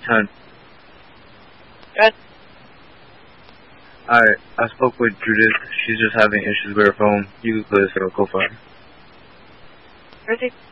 10. Good. I spoke with Judith. She's just having issues with her phone. You can clear this out. Go for it. Where's he?